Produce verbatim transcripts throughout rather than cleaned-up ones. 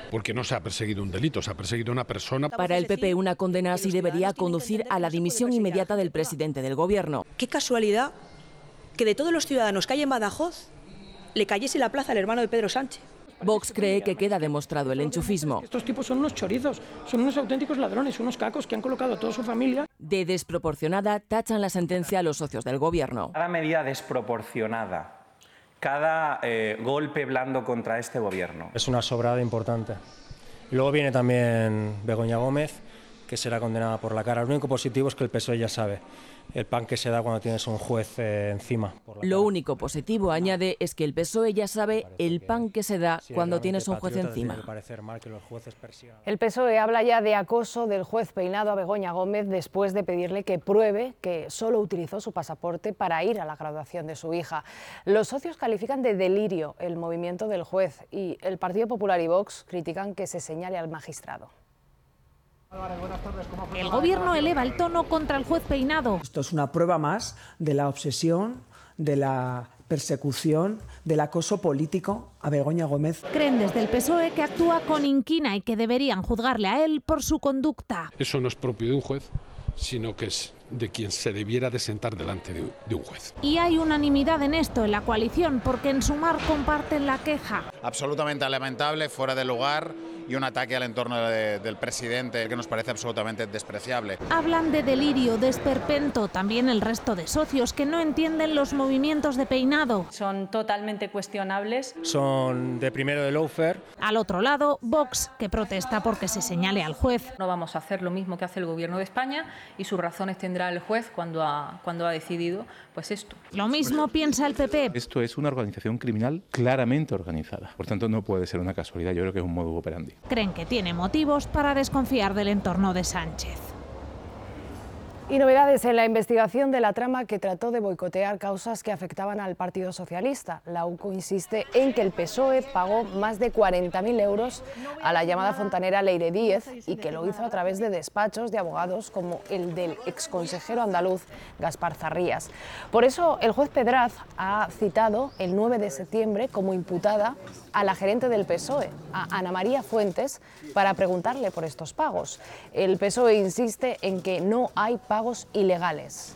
Porque no se ha perseguido un delito, se ha perseguido una persona. Para el P P, una condena así debería conducir a la dimisión inmediata del presidente del Gobierno. Qué casualidad que de todos los ciudadanos que hay en Badajoz le cayese la plaza al hermano de Pedro Sánchez. Vox cree que queda demostrado el enchufismo. Estos tipos son unos chorizos, son unos auténticos ladrones, unos cacos que han colocado a toda su familia. De desproporcionada tachan la sentencia a los socios del Gobierno. Cada medida desproporcionada, cada eh, golpe blando contra este Gobierno. Es una sobrada importante. Y luego viene también Begoña Gómez, que será condenada por la cara. Lo único positivo es que el P S O E ya sabe el pan que se da cuando tienes un juez eh, encima. Lo único positivo, añade, es que el P S O E ya sabe el pan que se da cuando tienes un juez encima. El P S O E habla ya de acoso del juez Peinado a Begoña Gómez después de pedirle que pruebe que solo utilizó su pasaporte para ir a la graduación de su hija. Los socios califican de delirio el movimiento del juez y el Partido Popular y Vox critican que se señale al magistrado. El Gobierno eleva el tono contra el juez Peinado. Esto es una prueba más de la obsesión, de la persecución, del acoso político a Begoña Gómez. Creen desde el P S O E que actúa con inquina y que deberían juzgarle a él por su conducta. Eso no es propio de un juez, sino que es de quien se debiera de sentar delante de, de un juez. Y hay unanimidad en esto en la coalición, porque en Sumar comparten la queja. Absolutamente lamentable, fuera de lugar, y un ataque al entorno de, del presidente que nos parece absolutamente despreciable. Hablan de delirio, de esperpento, también el resto de socios que no entienden los movimientos de Peinado. Son totalmente cuestionables. Son de primero de lawfare. Al otro lado, Vox, que protesta porque se señale al juez. No vamos a hacer lo mismo que hace el Gobierno de España y sus razones tendrá el juez cuando ha, cuando ha decidido pues esto. Lo mismo piensa el P P. Esto es una organización criminal claramente organizada. Por tanto, no puede ser una casualidad. Yo creo que es un modus operandi. Creen que tiene motivos para desconfiar del entorno de Sánchez. Y novedades en la investigación de la trama que trató de boicotear causas que afectaban al Partido Socialista. La U C O insiste en que el P S O E pagó más de cuarenta mil euros a la llamada fontanera Leire Díez y que lo hizo a través de despachos de abogados como el del exconsejero andaluz Gaspar Zarrías. Por eso el juez Pedraz ha citado el nueve de septiembre como imputada a la gerente del P S O E, a Ana María Fuentes, para preguntarle por estos pagos. El P S O E insiste en que no hay pagos ilegales.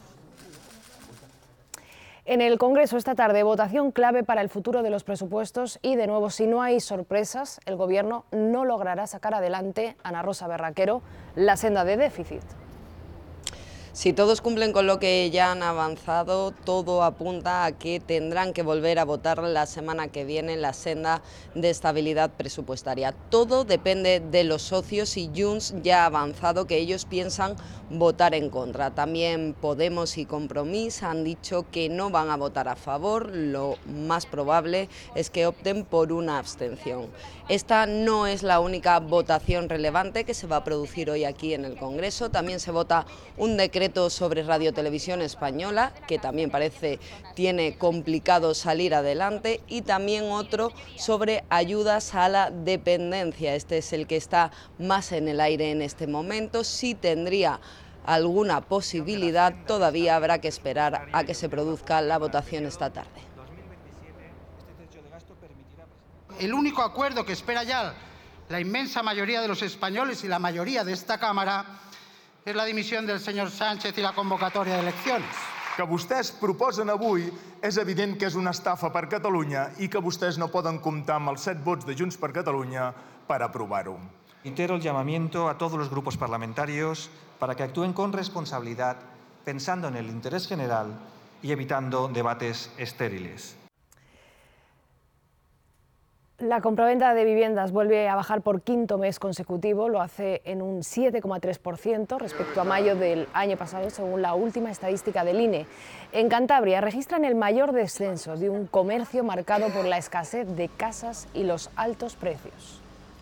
En el Congreso esta tarde, votación clave para el futuro de los presupuestos y, de nuevo, si no hay sorpresas, el Gobierno no logrará sacar adelante, Ana Rosa Berraquero, la senda de déficit. Si todos cumplen con lo que ya han avanzado, todo apunta a que tendrán que volver a votar la semana que viene la senda de estabilidad presupuestaria. Todo depende de los socios y Junts ya ha avanzado que ellos piensan votar en contra. También Podemos y Compromís han dicho que no van a votar a favor, lo más probable es que opten por una abstención. Esta no es la única votación relevante que se va a producir hoy aquí en el Congreso, también se vota un decreto sobre Radio Televisión Española, que también parece tiene complicado salir adelante, y también otro sobre ayudas a la dependencia. Este es el que está más en el aire en este momento. Sí tendría alguna posibilidad, todavía habrá que esperar a que se produzca la votación esta tarde. El único acuerdo que espera ya la inmensa mayoría de los españoles y la mayoría de esta Cámara és la dimissió del senyor Sánchez i la convocatòria d'eleccions. Que vostès proposen avui és evident que és una estafa per Catalunya i que vostès no poden comptar amb els set vots de Junts per Catalunya per aprovar-ho. Reitero el llamamiento a todos los grupos parlamentarios para que actúen con responsabilidad, pensando en el interés general y evitando debates estériles. La compraventa de viviendas vuelve a bajar por quinto mes consecutivo, lo hace en un siete coma tres por ciento respecto a mayo del año pasado, según la última estadística del I N E. En Cantabria registran el mayor descenso de un comercio marcado por la escasez de casas y los altos precios.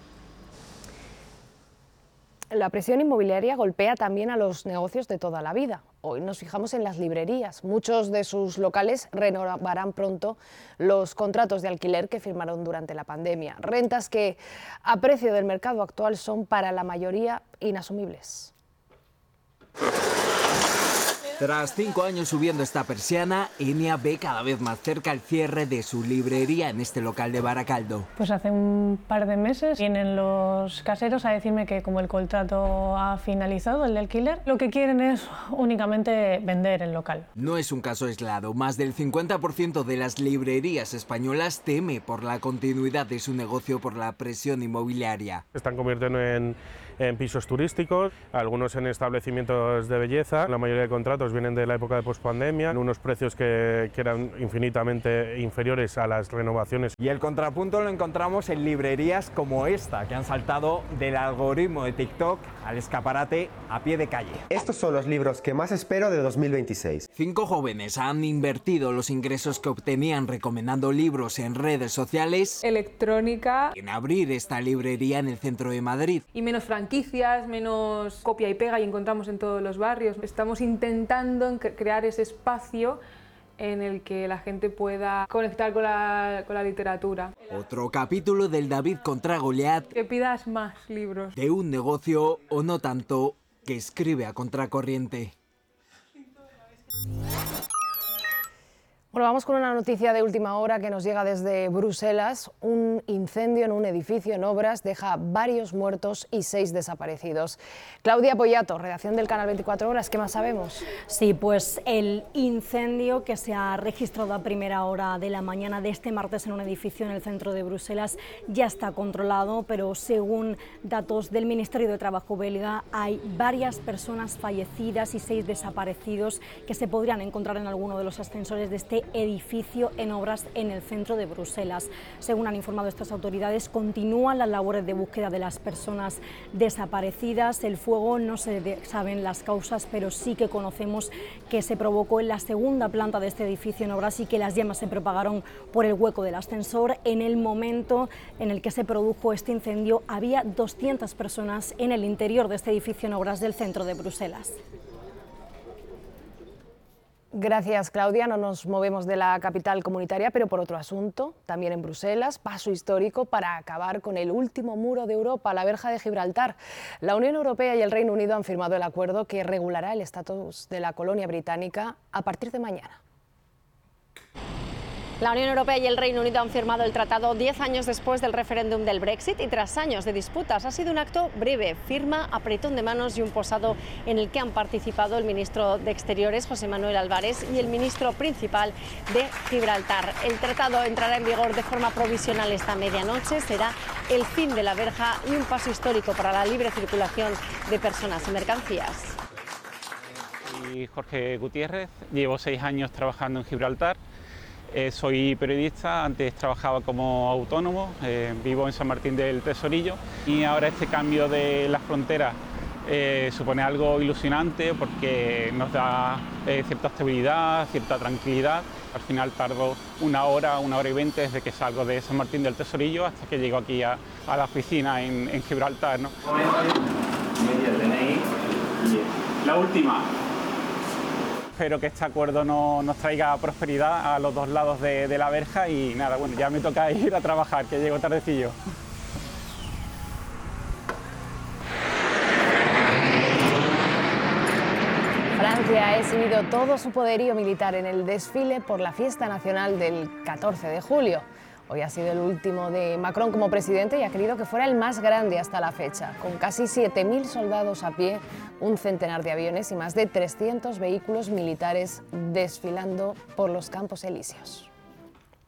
La presión inmobiliaria golpea también a los negocios de toda la vida. Hoy nos fijamos en las librerías. Muchos de sus locales renovarán pronto los contratos de alquiler que firmaron durante la pandemia. Rentas que, a precio del mercado actual, son para la mayoría inasumibles. Tras cinco años subiendo esta persiana, Enia ve cada vez más cerca el cierre de su librería en este local de Baracaldo. Pues hace un par de meses vienen los caseros a decirme que como el contrato ha finalizado, el de alquiler, lo que quieren es únicamente vender el local. No es un caso aislado. Más del cincuenta por ciento de las librerías españolas teme por la continuidad de su negocio por la presión inmobiliaria. Se están convirtiendo en, en pisos turísticos, algunos en establecimientos de belleza. La mayoría de contratos vienen de la época de pospandemia, en unos precios que, que eran infinitamente inferiores a las renovaciones. Y el contrapunto lo encontramos en librerías como esta, que han saltado del algoritmo de TikTok al escaparate a pie de calle. Estos son los libros que más espero de dos mil veintiséis. Cinco jóvenes han invertido los ingresos que obtenían recomendando libros en redes sociales, electrónica, en abrir esta librería en el centro de Madrid. Y menos franquicias, menos copia y pega y encontramos en todos los barrios. Estamos intentando crear ese espacio en el que la gente pueda conectar con la, con la literatura. Otro capítulo del David contra Goliat. Que pidas más libros. De un negocio, o no tanto, que escribe a contracorriente. Bueno, vamos con una noticia de última hora que nos llega desde Bruselas. Un incendio en un edificio en obras deja varios muertos y seis desaparecidos. Claudia Poyato, redacción del Canal veinticuatro Horas, ¿qué más sabemos? Sí, pues el incendio que se ha registrado a primera hora de la mañana de este martes en un edificio en el centro de Bruselas ya está controlado, pero según datos del Ministerio de Trabajo belga hay varias personas fallecidas y seis desaparecidos que se podrían encontrar en alguno de los ascensores de este edificio en obras en el centro de Bruselas. Según han informado estas autoridades, continúan las labores de búsqueda de las personas desaparecidas. El fuego no se saben las causas, pero sí que conocemos que se provocó en la segunda planta de este edificio en obras y que las llamas se propagaron por el hueco del ascensor. En el momento en el que se produjo este incendio había doscientas personas en el interior de este edificio en obras del centro de Bruselas. Gracias, Claudia. No nos movemos de la capital comunitaria, pero por otro asunto, también en Bruselas, paso histórico para acabar con el último muro de Europa, la verja de Gibraltar. La Unión Europea y el Reino Unido han firmado el acuerdo que regulará el estatus de la colonia británica a partir de mañana. La Unión Europea y el Reino Unido han firmado el tratado diez años después del referéndum del Brexit y tras años de disputas. Ha sido un acto breve, firma, apretón de manos y un posado en el que han participado el ministro de Exteriores, José Manuel Álvarez, y el ministro principal de Gibraltar. El tratado entrará en vigor de forma provisional esta medianoche. Será el fin de la verja y un paso histórico para la libre circulación de personas y mercancías. Soy Jorge Gutiérrez, llevo seis años trabajando en Gibraltar. Eh, soy periodista, antes trabajaba como autónomo, eh, vivo en San Martín del Tesorillo y ahora este cambio de las fronteras eh, supone algo ilusionante porque nos da eh, cierta estabilidad, cierta tranquilidad. Al final tardo una hora, una hora y veinte desde que salgo de San Martín del Tesorillo hasta que llego aquí a, a la oficina en, en Gibraltar, ¿no? La última. Espero que este acuerdo no, nos traiga prosperidad a los dos lados de, de la verja y nada, bueno, ya me toca ir a trabajar, que llego tardecillo. Francia ha exhibido todo su poderío militar en el desfile por la fiesta nacional del catorce de julio. Hoy ha sido el último de Macron como presidente y ha querido que fuera el más grande hasta la fecha, con casi siete mil soldados a pie, un centenar de aviones y más de trescientos vehículos militares desfilando por los Campos Elíseos.